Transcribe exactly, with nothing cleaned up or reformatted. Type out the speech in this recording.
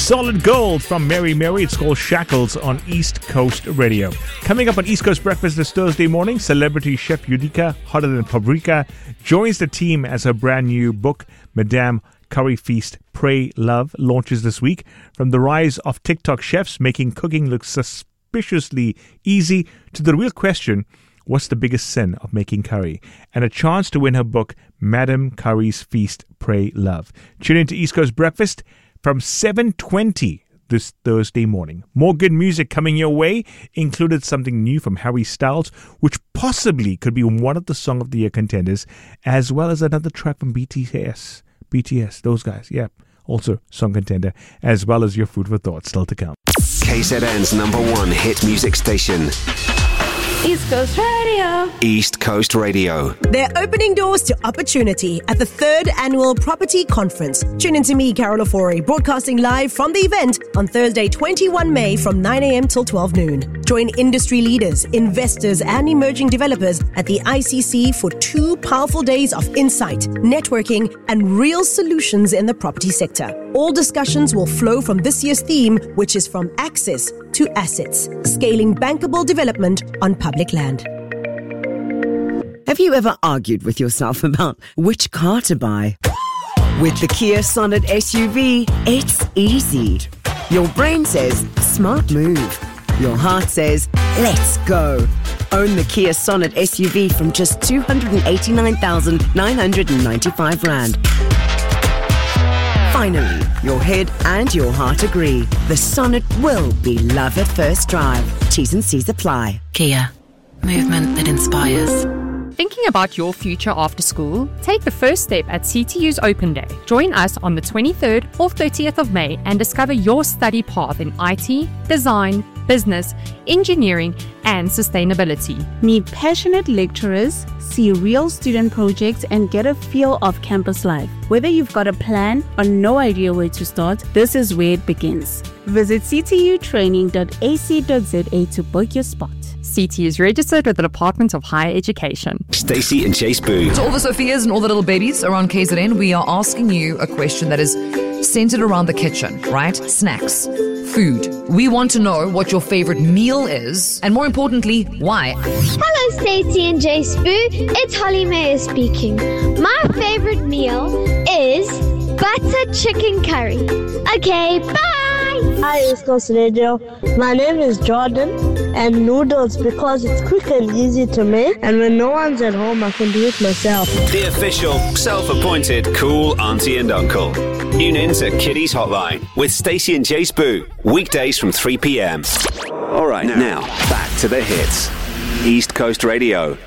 Solid Gold from Mary Mary. It's called Shackles on East Coast Radio. Coming up on East Coast Breakfast this Thursday morning, celebrity chef Yudica, hotter than paprika, joins the team as her brand new book, Madame Curry Feast, Pray, Love, launches this week. From the rise of TikTok chefs making cooking look suspiciously easy to the real question, what's the biggest sin of making curry? And a chance to win her book, Madame Curry's Feast, Pray, Love. Tune in to East Coast Breakfast from seven twenty this Thursday morning. More good music coming your way. Included something new from Harry Styles, which possibly could be one of the Song of the Year contenders, as well as another track from B T S. B T S, those guys, yeah. Also song contender, as well as your food for thought still to come. K Z N's number one hit music station. East Coast Radio. East Coast Radio. They're opening doors to opportunity at the third annual Property Conference. Tune in to me, Carol Ofori, broadcasting live from the event on Thursday, twenty-first of May from nine a.m. till twelve noon. Join industry leaders, investors, and emerging developers at the I C C for two powerful days of insight, networking, and real solutions in the property sector. All discussions will flow from this year's theme, which is from access to assets, scaling bankable development on public land. Have you ever argued with yourself about which car to buy? With the Kia Sonet S U V, it's easy. Your brain says, smart move. Your heart says, let's go. Own the Kia Sonet S U V from just two hundred eighty-nine thousand nine hundred ninety-five rand. Finally, your head and your heart agree. The Sonet will be love at first drive. T's and C's apply. Kia. Movement that inspires. Thinking about your future after school? Take the first step at C T U's Open Day. Join us on the twenty-third or thirtieth of May and discover your study path in I T, design, business, engineering, and sustainability. Meet passionate lecturers, see real student projects, and get a feel of campus life. Whether you've got a plan or no idea where to start, this is where it begins. Visit c t u training dot a c dot z a to book your spot. C T is registered with the Department of Higher Education. Stacey and Chase Boo. To all the Sophias and all the little babies around K Z N, we are asking you a question that is centered around the kitchen, right? Snacks, food. We want to know what your favorite meal is, and more importantly, why. Hello, Stacey and Jace Boo. It's Holly Mayer speaking. My favorite meal is butter chicken curry. Okay, bye. Hi, East Coast Radio. My name is Jordan, and noodles because it's quick and easy to make, and when no one's at home, I can do it myself. The official, self-appointed cool auntie and uncle. Tune in to Kiddies Hotline with Stacey and Jace Boo, weekdays from three p.m. All right, now back to the hits. East Coast Radio.